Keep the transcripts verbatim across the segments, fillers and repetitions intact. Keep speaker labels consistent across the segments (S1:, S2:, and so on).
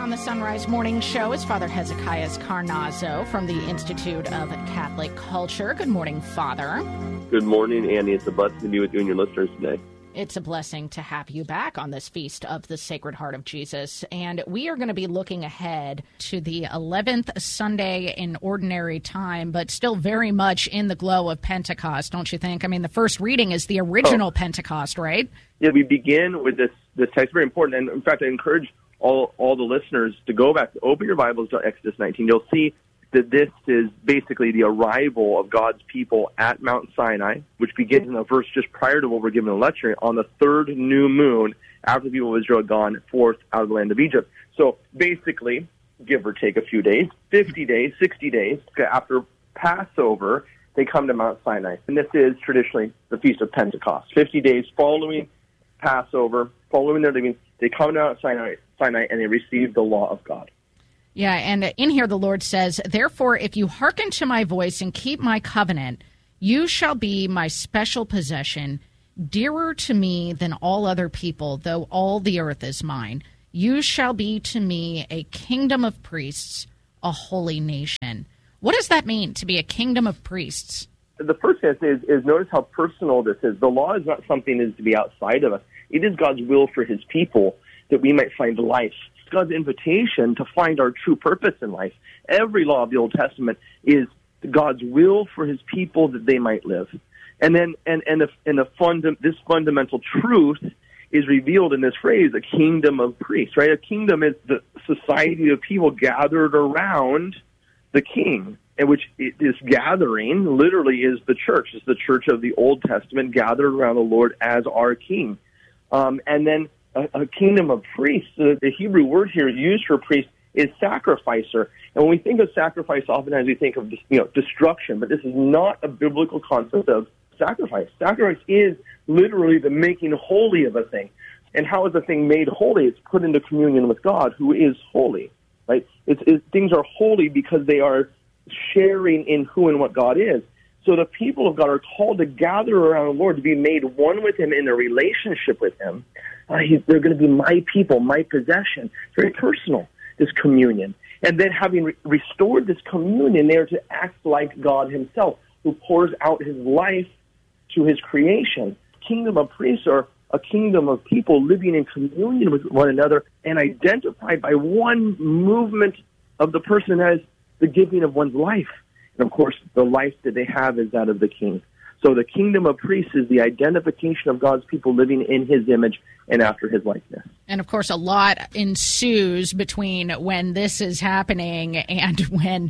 S1: On the Sunrise Morning Show is Father Hezekiah Carnazzo from the Institute of Catholic Culture. Good morning, Father.
S2: Good morning, Annie. It's a blessing to be with you and your listeners today.
S1: It's a blessing to have you back on this Feast of the Sacred Heart of Jesus. And we are going to be looking ahead to the eleventh Sunday in Ordinary Time, but still very much in the glow of Pentecost, don't you think? I mean, the first reading is the original oh. Pentecost, right?
S2: Yeah, we begin with this, this text, very important. And in fact, I encourage all, all the listeners to go back, open your Bibles to Exodus nineteen. You'll see that this is basically the arrival of God's people at Mount Sinai, which begins in the verse just prior to what we're given in the lecture, on the third new moon after the people of Israel had gone forth out of the land of Egypt. So basically, give or take a few days, fifty days, sixty days, after Passover, they come to Mount Sinai. And this is traditionally the Feast of Pentecost. fifty days following Passover, following their leaving, they come to Mount Sinai, Sinai and they receive the law of God.
S1: Yeah, and in here the Lord says, "Therefore, if you hearken to my voice and keep my covenant, you shall be my special possession, dearer to me than all other people, though all the earth is mine. You shall be to me a kingdom of priests, a holy nation." What does that mean, to be a kingdom of priests?
S2: The first thing is, is notice how personal this is. The law is not something that is to be outside of us. It is God's will for his people that we might find life. It's God's invitation to find our true purpose in life. Every law of the Old Testament is God's will for his people that they might live. And then, and, and, the, and the funda- this fundamental truth is revealed in this phrase, a kingdom of priests, right? A kingdom is the society of people gathered around the king, in which it, this gathering literally is the church. It's the church of the Old Testament gathered around the Lord as our king. Um, and then a, a kingdom of priests, the, the Hebrew word here used for priest is sacrificer. And when we think of sacrifice, oftentimes we think of, you know, destruction, but this is not a biblical concept of sacrifice. Sacrifice is literally the making holy of a thing. And how is a thing made holy? It's put into communion with God, who is holy, right? It's, it, things are holy because they are sharing in who and what God is. So the people of God are called to gather around the Lord, to be made one with him in a relationship with him. Uh, he, they're going to be my people, my possession. It's very personal, this communion. And then having re- restored this communion, they are to act like God himself, who pours out his life to his creation. Kingdom of priests are a kingdom of people living in communion with one another and identified by one movement of the person as the giving of one's life. And, of course, the life that they have is that of the king. So the kingdom of priests is the identification of God's people living in his image and after his likeness.
S1: And, of course, a lot ensues between when this is happening and when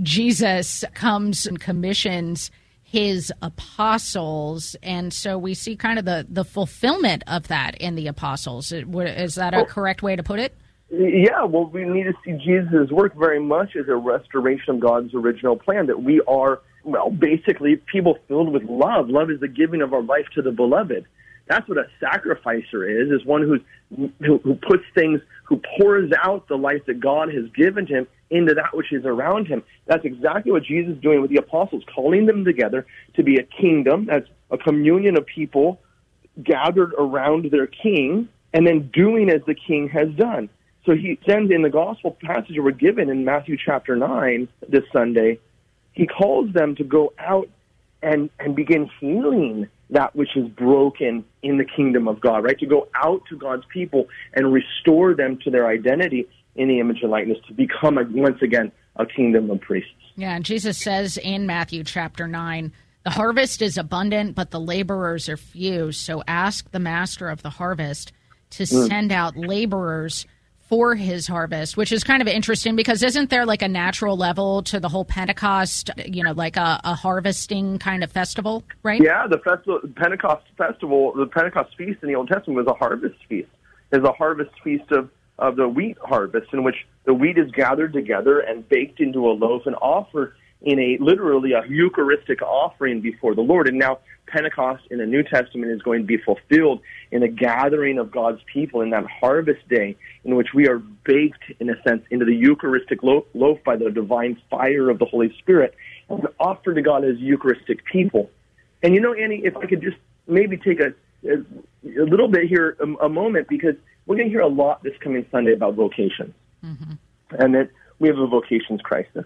S1: Jesus comes and commissions his apostles. And so we see kind of the, the fulfillment of that in the apostles. Is that a oh. correct way to put it?
S2: Yeah, well, we need to see Jesus' work very much as a restoration of God's original plan, that we are, well, basically people filled with love. Love is the giving of our life to the beloved. That's what a sacrificer is, is one who's, who, who puts things, who pours out the life that God has given to him into that which is around him. That's exactly what Jesus is doing with the apostles, calling them together to be a kingdom, that's a communion of people gathered around their king, and then doing as the king has done. So he sends in the gospel passage we're given in Matthew chapter nine this Sunday, he calls them to go out and, and begin healing that which is broken in the kingdom of God, right? To go out to God's people and restore them to their identity in the image and likeness, to become, a, once again, a kingdom of priests.
S1: Yeah, and Jesus says in Matthew chapter nine, "The harvest is abundant, but the laborers are few. So ask the master of the harvest to mm. send out laborers for his harvest," which is kind of interesting because isn't there like a natural level to the whole Pentecost, you know, like a, a harvesting kind of festival, right?
S2: Yeah, the festival, Pentecost festival, the Pentecost feast in the Old Testament was a harvest feast. It's a harvest feast of, of the wheat harvest, in which the wheat is gathered together and baked into a loaf and offered in a literally a Eucharistic offering before the Lord. And now Pentecost in the New Testament is going to be fulfilled in a gathering of God's people in that harvest day, in which we are baked, in a sense, into the Eucharistic loaf, loaf by the divine fire of the Holy Spirit, and offered to God as Eucharistic people. And you know, Annie, if I could just maybe take a, a, a little bit here, a, a moment, because we're going to hear a lot this coming Sunday about vocation. Mm-hmm. and that we have a vocations crisis.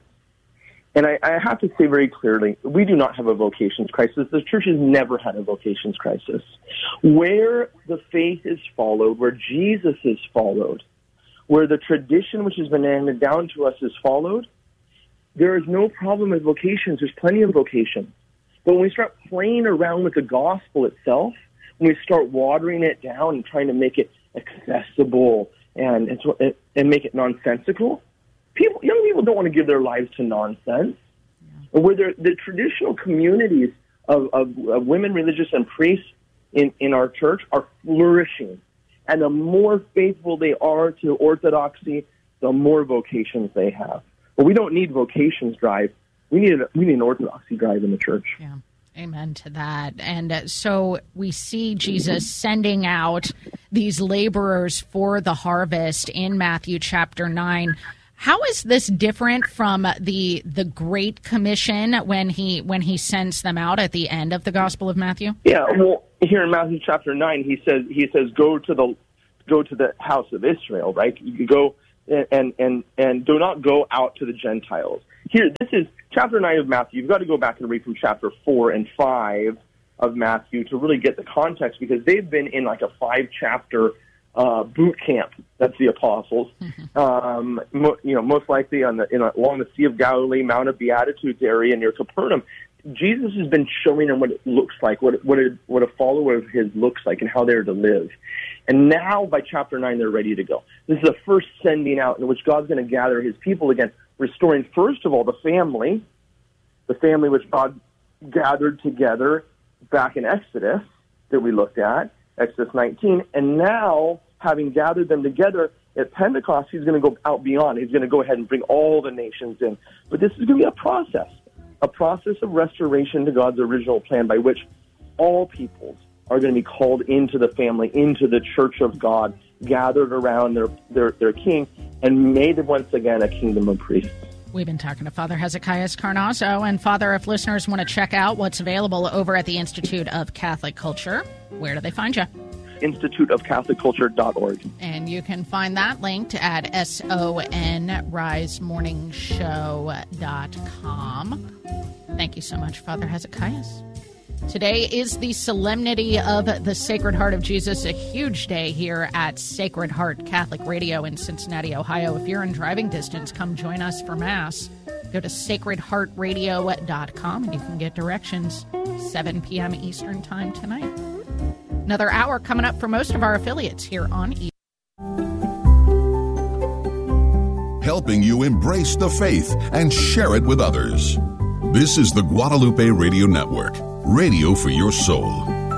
S2: And I, I have to say very clearly, we do not have a vocations crisis. The church has never had a vocations crisis. Where the faith is followed, where Jesus is followed, where the tradition which has been handed down to us is followed, there is no problem with vocations. There's plenty of vocations. But when we start playing around with the gospel itself, when we start watering it down and trying to make it accessible and and, and make it nonsensical, people, young people don't want to give their lives to nonsense. Yeah. Where the traditional communities of, of, of women, religious, and priests in, in our church are flourishing. And the more faithful they are to orthodoxy, the more vocations they have. But we don't need vocations drive. We need a, we need an orthodoxy drive in the church.
S1: Yeah. Amen to that. And uh, so we see Jesus sending out these laborers for the harvest in Matthew chapter nine. How is this different from the the Great Commission when he when he sends them out at the end of the Gospel of Matthew?
S2: Yeah, well, here in Matthew chapter nine, he says he says go to the go to the house of Israel, right? You go and and and do not go out to the Gentiles. Here, this is chapter nine of Matthew. You've got to go back and read from chapter four and five of Matthew to really get the context, because they've been in like a five-chapter uh, boot camp. That's the apostles. Mm-hmm. Um, mo- you know, most likely on the in a, along the Sea of Galilee, Mount of Beatitudes area near Capernaum. Jesus has been showing them what it looks like, what what a, what a follower of his looks like, and how they're to live. And now, by chapter nine, they're ready to go. This is the first sending out in which God's going to gather his people again, restoring, first of all, the family, the family which God gathered together back in Exodus that we looked at, Exodus nineteen. And now, having gathered them together at Pentecost, he's going to go out beyond. He's going to go ahead and bring all the nations in. But this is going to be a process, a process of restoration to God's original plan by which all peoples are going to be called into the family, into the church of God, gathered around their, their, their king, and made once again a kingdom of priests.
S1: We've been talking to Father Hezekiah Carnazzo. And Father, if listeners want to check out what's available over at the Institute of Catholic Culture, where do they find you?
S2: institute of catholic culture dot org.
S1: And you can find that linked at son rise morning show dot com. Thank you so much, Father Hezekiah. Today is the Solemnity of the Sacred Heart of Jesus, a huge day here at Sacred Heart Catholic Radio in Cincinnati, Ohio. If you're in driving distance, come join us for Mass. Go to sacred heart radio dot com and you can get directions. seven p.m. Eastern Time tonight. Another hour coming up for most of our affiliates here on E!
S3: Helping you embrace the faith and share it with others. This is the Guadalupe Radio Network. Radio for your soul.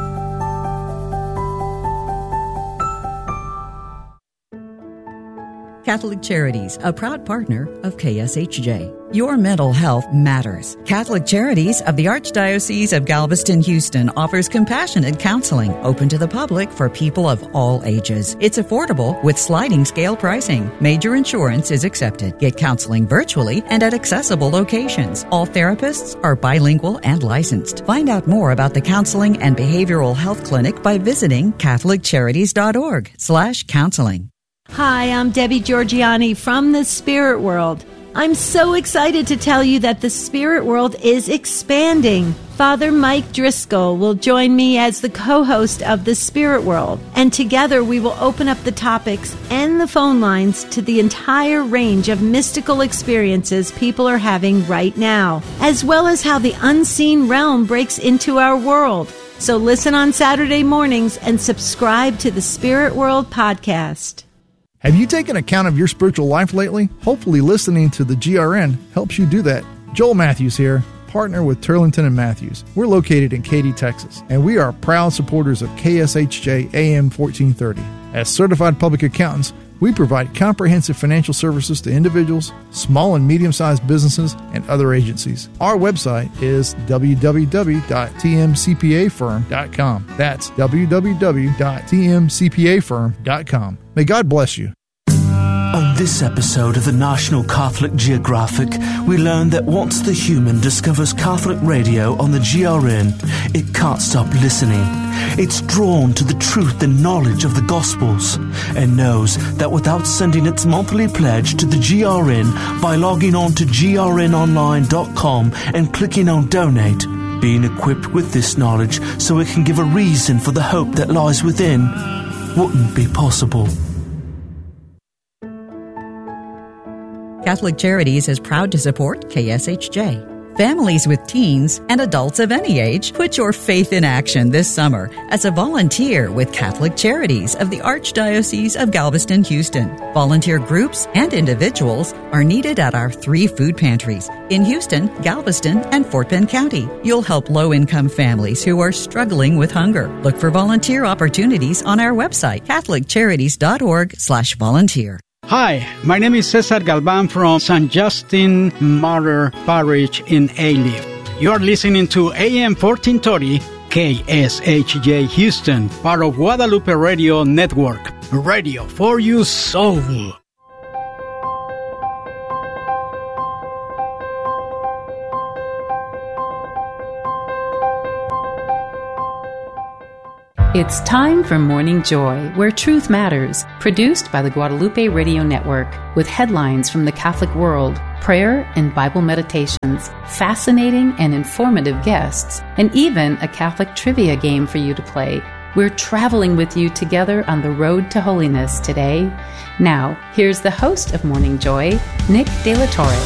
S4: Catholic Charities, a proud partner of K S H J. Your mental health matters. Catholic Charities of the Archdiocese of Galveston-Houston offers compassionate counseling open to the public for people of all ages. It's affordable with sliding scale pricing. Major insurance is accepted. Get counseling virtually and at accessible locations. All therapists are bilingual and licensed. Find out more about the Counseling and Behavioral Health Clinic by visiting catholic charities dot org slash counseling.
S5: Hi, I'm Debbie Georgiani from the Spirit World. I'm so excited to tell you that the Spirit World is expanding. Father Mike Driscoll will join me as the co-host of the Spirit World, and together we will open up the topics and the phone lines to the entire range of mystical experiences people are having right now, as well as how the unseen realm breaks into our world. So listen on Saturday mornings and subscribe to the Spirit World podcast.
S6: Have you taken account of your spiritual life lately? Hopefully listening to the G R N helps you do that. Joel Matthews here, partner with Turlington and Matthews. We're located in Katy, Texas, and we are proud supporters of K S H J A M fourteen thirty. As certified public accountants, we provide comprehensive financial services to individuals, small and medium-sized businesses, and other agencies. Our website is w w w dot t m c p a firm dot com. That's w w w dot t m c p a firm dot com. May God bless you.
S7: On This episode of the National Catholic Geographic, we learn that once the human discovers Catholic radio on the G R N, it can't stop listening. It's drawn to the truth and knowledge of the Gospels and knows that without sending its monthly pledge to the G R N by logging on to G R N online dot com and clicking on Donate, being equipped with this knowledge so it can give a reason for the hope that lies within wouldn't be possible.
S4: Catholic Charities is proud to support K S H J. Families with teens and adults of any age, put your faith in action this summer as a volunteer with Catholic Charities of the Archdiocese of Galveston-Houston. Volunteer groups and individuals are needed at our three food pantries in Houston, Galveston, and Fort Bend County. You'll help low-income families who are struggling with hunger. Look for volunteer opportunities on our website, catholic charities dot org slash volunteer.
S8: Hi, my name is Cesar Galvan from Saint Justin Martyr Parish in Alief. You're listening to A M fourteen thirty K S H J Houston, part of Guadalupe Radio Network. Radio for you soul.
S9: It's time for Morning Joy, where truth matters, produced by the Guadalupe Radio Network, with headlines from the Catholic world, prayer and Bible meditations, fascinating and informative guests, and even a Catholic trivia game for you to play. We're traveling with you together on the road to holiness today. Now, here's the host of Morning Joy, Nick De La Torre.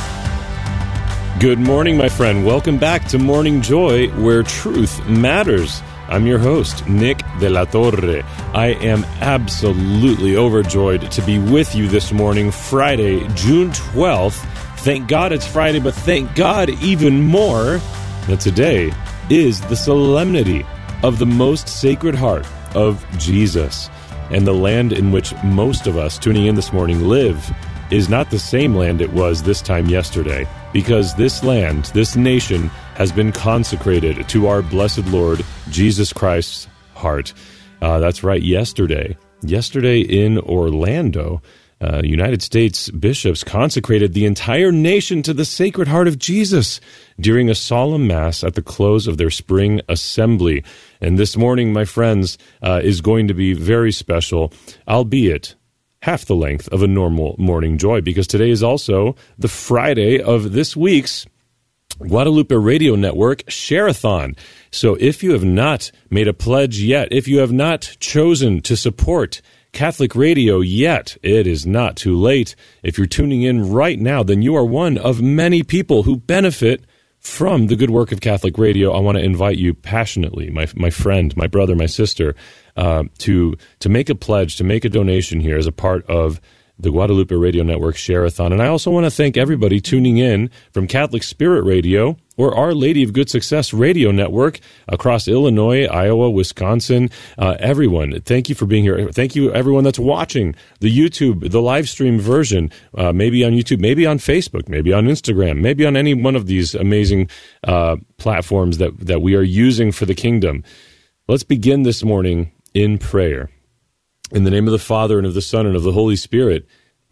S10: Good morning, my friend. Welcome back to Morning Joy, where truth matters. I'm your host, Nick De La Torre. I am absolutely overjoyed to be with you this morning, Friday, June twelfth. Thank God it's Friday, but thank God even more that today is the solemnity of the most sacred heart of Jesus. And the land in which most of us tuning in this morning live is not the same land it was this time yesterday, because this land, this nation, has been consecrated to our blessed Lord Jesus Christ's heart. Uh, that's right, yesterday. Yesterday in Orlando, uh, United States bishops consecrated the entire nation to the Sacred Heart of Jesus during a solemn mass at the close of their spring assembly. And this morning, my friends, uh, is going to be very special, albeit half the length of a normal Morning Joy, because today is also the Friday of this week's Guadalupe Radio Network Share-a-thon. So if you have not made a pledge yet, if you have not chosen to support Catholic Radio yet, it is not too late. If you're tuning in right now, then you are one of many people who benefit from the good work of Catholic Radio. I want to invite you passionately, my my friend, my brother, my sister, uh, to to make a pledge, to make a donation here as a part of the Guadalupe Radio Network Share-a-thon. And I also want to thank everybody tuning in from Catholic Spirit Radio or Our Lady of Good Success Radio Network across Illinois, Iowa, Wisconsin. Uh, everyone, thank you for being here. Thank you, everyone that's watching the YouTube, the live stream version, uh, maybe on YouTube, maybe on Facebook, maybe on Instagram, maybe on any one of these amazing uh, platforms that, that we are using for the kingdom. Let's begin this morning in prayer. In the name of the Father, and of the Son, and of the Holy Spirit,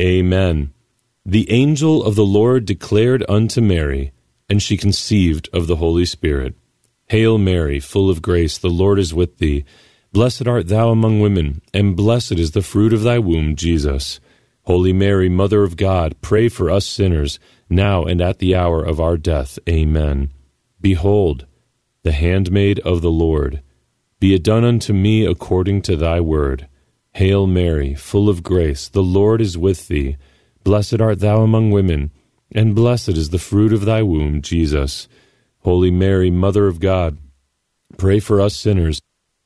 S10: Amen. The angel of the Lord declared unto Mary, and she conceived of the Holy Spirit. Hail Mary, full of grace, the Lord is with thee. Blessed art thou among women, and blessed is the fruit of thy womb, Jesus. Holy Mary, Mother of God, pray for us sinners, now and at the hour of our death. Amen. Behold, the handmaid of the Lord. Be it done unto me according to thy word. Hail Mary, full of grace, the Lord is with thee. Blessed art thou among women, and blessed is the fruit of thy womb, Jesus. Holy Mary, Mother of God, pray for us sinners,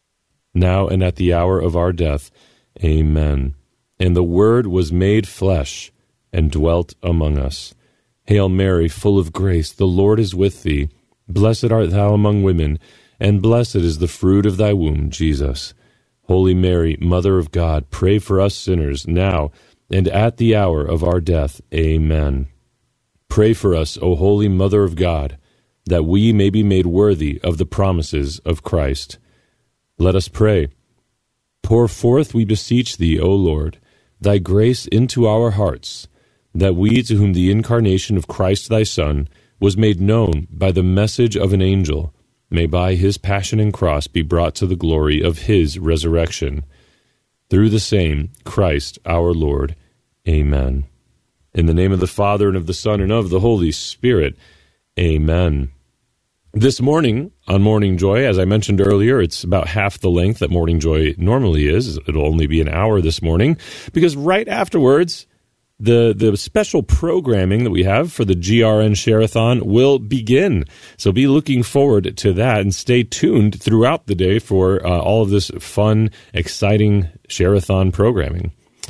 S10: now and at the hour of our death. Amen. And the Word was made flesh, and dwelt among us. Hail Mary, full of grace, the Lord is with thee. Blessed art thou among women, and blessed is the fruit of thy womb, Jesus. Holy Mary, Mother of God, pray for us sinners, now and at the hour of our death. Amen. Pray for us, O Holy Mother of God, that we may be made worthy of the promises of Christ. Let us pray. Pour forth, we beseech thee, O Lord, thy grace into our hearts, that we, to whom the incarnation of Christ thy Son was made known by the message of an angel, may by his passion and cross be brought to the glory of his resurrection. Through the same Christ our Lord. Amen. In the name of the Father, and of the Son, and of the Holy Spirit. Amen. This morning on Morning Joy, as I mentioned earlier, it's about half the length that Morning Joy normally is. It'll only be an hour this morning, because right afterwards, The the special programming that we have for the G R N Share-a-thon will begin. So be looking forward to that, and stay tuned throughout the day for uh, all of this fun, exciting Share-a-thon programming.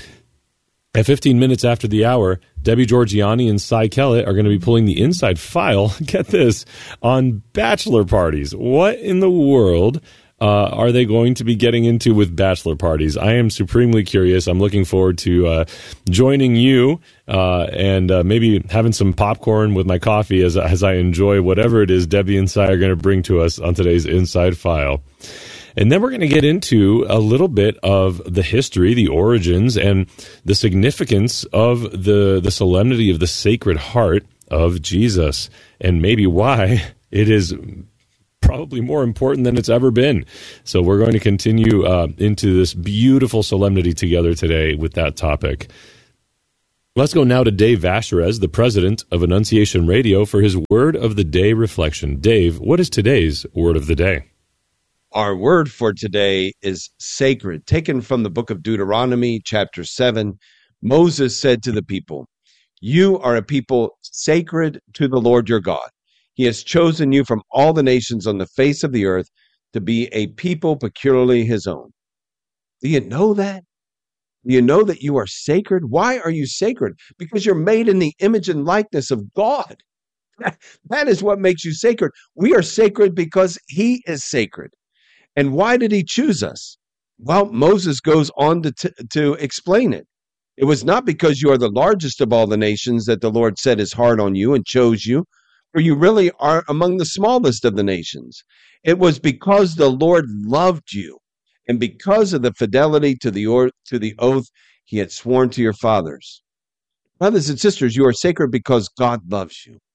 S10: At fifteen minutes after the hour, Debbie Georgianni and Cy Kellett are going to be pulling the inside file, get this, on bachelor parties. What in the world Uh, are they going to be getting into with bachelor parties? I am supremely curious. I'm looking forward to uh, joining you uh, and uh, maybe having some popcorn with my coffee as, as I enjoy whatever it is Debbie and Cy are going to bring to us on today's Inside File. And then we're going to get into a little bit of the history, the origins, and the significance of the, the solemnity of the Sacred Heart of Jesus, and maybe why it is probably more important than it's ever been. So we're going to continue uh, into this beautiful solemnity together today with that topic. Let's go now to Dave Vacherez, the president of Annunciation Radio, for his Word of the Day reflection. Dave, what is today's Word of the Day?
S11: Our word for today is sacred, taken from the book of Deuteronomy, chapter seven. Moses said to the people, "You are a people sacred to the Lord your God. He has chosen you from all the nations on the face of the earth to be a people peculiarly his own." Do you know that? Do you know that you are sacred? Why are you sacred? Because you're made in the image and likeness of God. That is what makes you sacred. We are sacred because he is sacred. And why did he choose us? Well, Moses goes on to, t- to explain it. It was not because you are the largest of all the nations that the Lord set his heart on you and chose you, for you really are among the smallest of the nations. It was because the Lord loved you, and because of the fidelity to the, or- to the oath he had sworn to your fathers. Brothers and sisters, you are sacred because God loves you.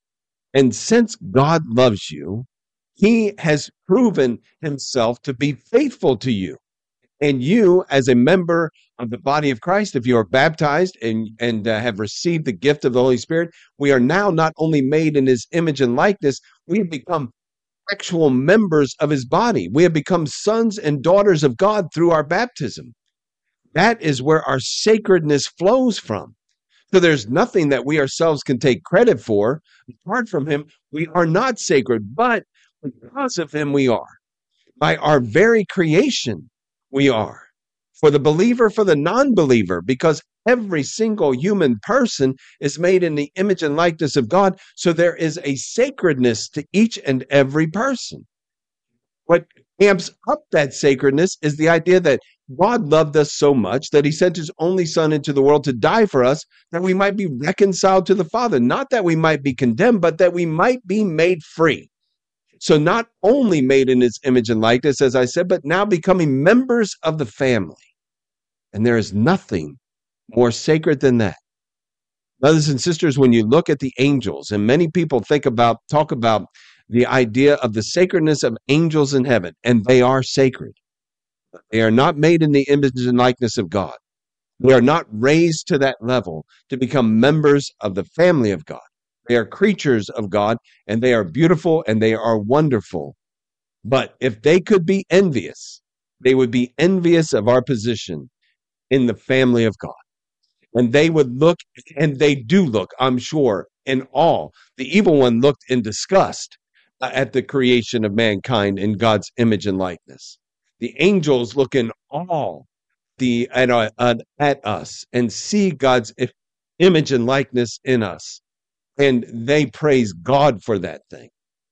S11: And since God loves you, he has proven himself to be faithful to you. And you, as a member of the body of Christ, if you are baptized and, and uh, have received the gift of the Holy Spirit, we are now not only made in his image and likeness, we have become actual members of his body. We have become sons and daughters of God through our baptism. That is where our sacredness flows from. So there's nothing that we ourselves can take credit for. Apart from him, we are not sacred, but because of him, we are. By our very creation, we are. For the believer, for the non-believer, because every single human person is made in the image and likeness of God, so there is a sacredness to each and every person. What amps up that sacredness is the idea that God loved us so much that he sent his only son into the world to die for us, that we might be reconciled to the Father. Not that we might be condemned, but that we might be made free. So not only made in his image and likeness, as I said, but now becoming members of the family. And there is nothing more sacred than that. Brothers and sisters, when you look at the angels, and many people think about, talk about the idea of the sacredness of angels in heaven, and they are sacred. They are not made in the image and likeness of God. They are not raised to that level to become members of the family of God. They are creatures of God, and they are beautiful, and they are wonderful. But if they could be envious, they would be envious of our position in the family of God. And they would look, and they do look, I'm sure, in awe. The evil one looked in disgust uh, at the creation of mankind in God's image and likeness. The angels look in awe the, at, uh, at us and see God's image and likeness in us. And they praise God for that thing.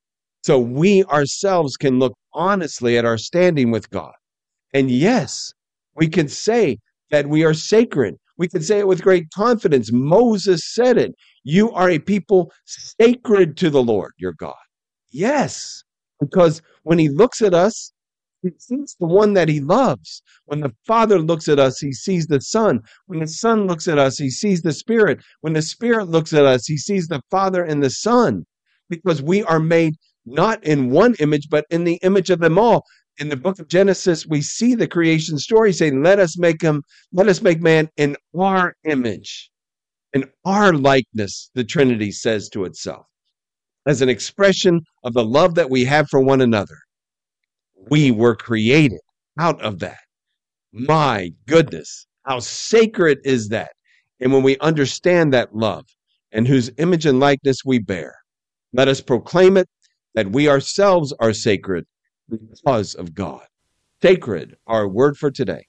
S11: So we ourselves can look honestly at our standing with God. And yes, we can say that we are sacred. We can say it with great confidence. Moses said it. You are a people sacred to the Lord, your God. Yes, because when he looks at us, He sees the one that he loves. When the Father looks at us, he sees the Son. When the Son looks at us, he sees the Spirit. When the Spirit looks at us, he sees the Father and the Son. Because we are made not in one image, but in the image of them all. In the book of Genesis, we see the creation story saying, let us make him, let us make man in our image, in our likeness, the Trinity says to itself, as an expression of the love that we have for one another. We were created out of that. My goodness, how sacred is that? And when we understand that love and whose image and likeness we bear, let us proclaim it that we ourselves are sacred because of God. Sacred, our word for today.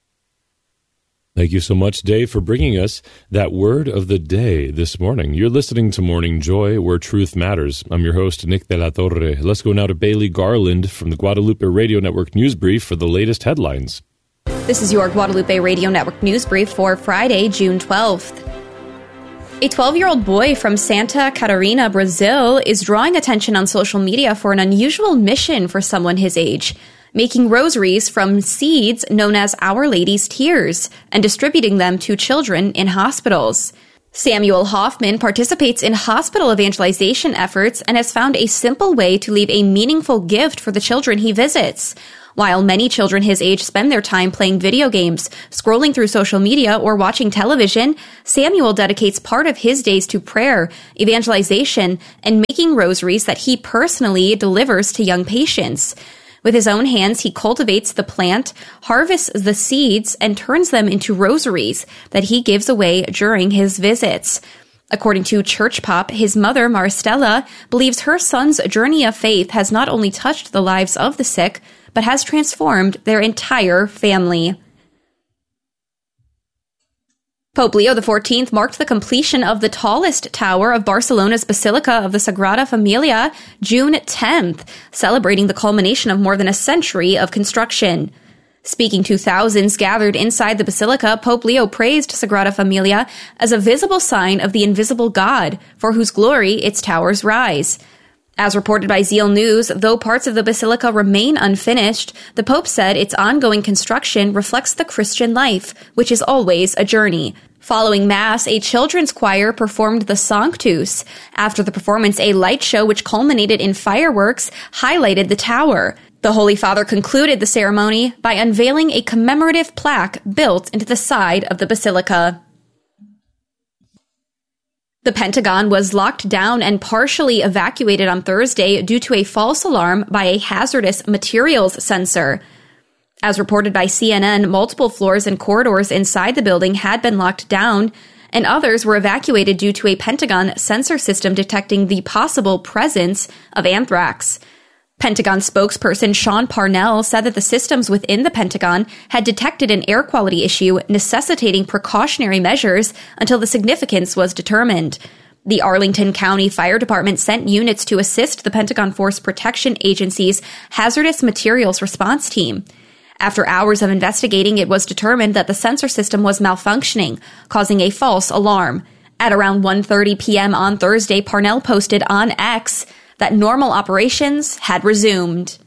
S10: Thank you so much, Dave, for bringing us that word of the day this morning. You're listening to Morning Joy, where truth matters. I'm your host, Nick de la Torre. Let's go now to Bailey Garland from the Guadalupe Radio Network News Brief for the latest headlines.
S12: This is your Guadalupe Radio Network News Brief for Friday, June twelfth. A twelve-year-old boy from Santa Catarina, Brazil, is drawing attention on social media for an unusual mission for someone his age, making rosaries from seeds known as Our Lady's Tears and distributing them to children in hospitals. Samuel Hoffman participates in hospital evangelization efforts and has found a simple way to leave a meaningful gift for the children he visits. While many children his age spend their time playing video games, scrolling through social media, or watching television, Samuel dedicates part of his days to prayer, evangelization, and making rosaries that he personally delivers to young patients. With his own hands, he cultivates the plant, harvests the seeds, and turns them into rosaries that he gives away during his visits. According to Church Pop, his mother, Maristella, believes her son's journey of faith has not only touched the lives of the sick, but has transformed their entire family. Pope Leo the fourteenth marked the completion of the tallest tower of Barcelona's Basilica of the Sagrada Familia June tenth, celebrating the culmination of more than a century of construction. Speaking to thousands gathered inside the Basilica, Pope Leo praised Sagrada Familia as a visible sign of the invisible God, for whose glory its towers rise. As reported by Zeal News, though parts of the basilica remain unfinished, the Pope said its ongoing construction reflects the Christian life, which is always a journey. Following Mass, a children's choir performed the Sanctus. After the performance, a light show which culminated in fireworks highlighted the tower. The Holy Father concluded the ceremony by unveiling a commemorative plaque built into the side of the basilica. The Pentagon was locked down and partially evacuated on Thursday due to a false alarm by a hazardous materials sensor. As reported by C N N, multiple floors and corridors inside the building had been locked down, and others were evacuated due to a Pentagon sensor system detecting the possible presence of anthrax. Pentagon spokesperson Sean Parnell said that the systems within the Pentagon had detected an air quality issue necessitating precautionary measures until the significance was determined. The Arlington County Fire Department sent units to assist the Pentagon Force Protection Agency's Hazardous Materials Response Team. After hours of investigating, it was determined that the sensor system was malfunctioning, causing a false alarm. At around one thirty p.m. on Thursday, Parnell posted on X that normal operations had resumed.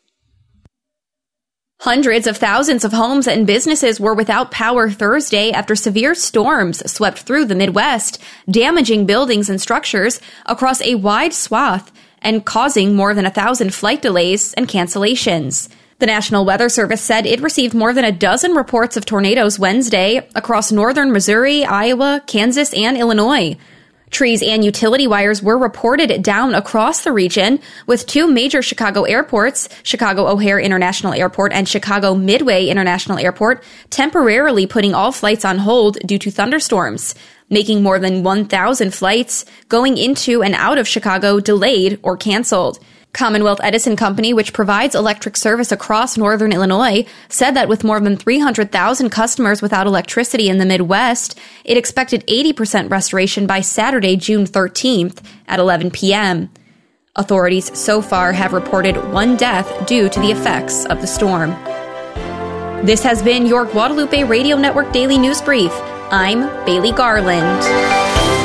S12: Hundreds of thousands of homes and businesses were without power Thursday after severe storms swept through the Midwest, damaging buildings and structures across a wide swath and causing more than a thousand flight delays and cancellations. The National Weather Service said it received more than a dozen reports of tornadoes Wednesday across northern Missouri, Iowa, Kansas, and Illinois. Trees and utility wires were reported down across the region, with two major Chicago airports, Chicago O'Hare International Airport and Chicago Midway International Airport, temporarily putting all flights on hold due to thunderstorms, making more than one thousand flights going into and out of Chicago delayed or canceled. Commonwealth Edison Company, which provides electric service across northern Illinois, said that with more than three hundred thousand customers without electricity in the Midwest, it expected eighty percent restoration by Saturday, June thirteenth at eleven p.m. Authorities so far have reported one death due to the effects of the storm. This has been your Guadalupe Radio Network Daily News Brief. I'm Bailey Garland.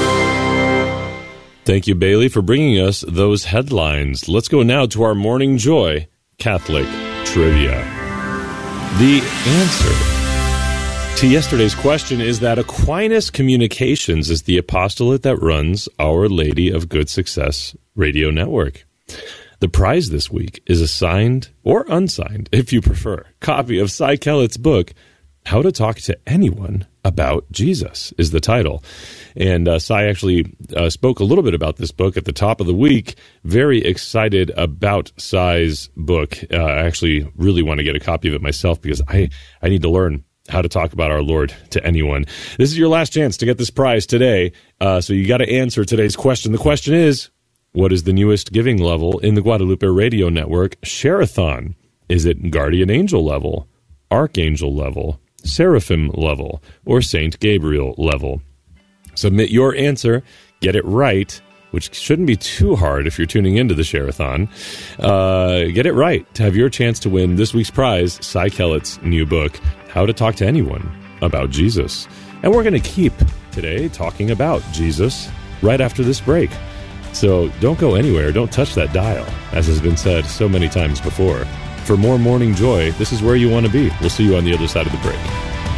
S10: Thank you, Bailey, for bringing us those headlines. Let's go now to our Morning Joy Catholic trivia. The answer to yesterday's question is that Aquinas Communications is the apostolate that runs Our Lady of Good Success radio network. The prize this week is a signed, or unsigned, if you prefer, copy of Cy Kellett's book, How to Talk to Anyone About Jesus, is the title. And uh, Cy actually uh, spoke a little bit about this book at the top of the week. Very excited about Cy's book. Uh, I actually really want to get a copy of it myself because I, I need to learn how to talk about our Lord to anyone. This is your last chance to get this prize today. Uh, so you got to answer today's question. The question is, what is the newest giving level in the Guadalupe Radio Network Share-a-thon? Is it Guardian Angel level, Archangel level, Seraphim level, or Saint Gabriel level? Submit your answer, get it right, which shouldn't be too hard if you're tuning into the Share-a-thon. Uh, get it right to have your chance to win this week's prize, Cy Kellett's new book, How to Talk to Anyone About Jesus. And we're going to keep today talking about Jesus right after this break. So don't go anywhere, don't touch that dial, as has been said so many times before. For more Morning Joy, this is where you want to be. We'll see you on the other side of the break.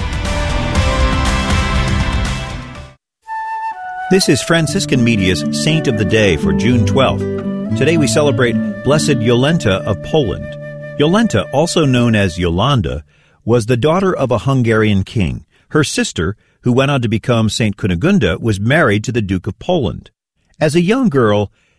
S13: This is Franciscan Media's Saint of the Day for June twelfth. Today we celebrate Blessed Jolenta of Poland. Jolenta, also known as Yolanda, was the daughter of a Hungarian king. Her sister, who went on to become Saint Cunegunda, was married to the Duke of Poland. As a young girl,